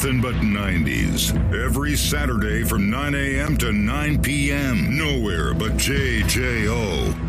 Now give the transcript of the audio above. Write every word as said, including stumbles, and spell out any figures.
nothing but nineties. Every Saturday from nine a.m. to nine p.m. Nowhere but J J O.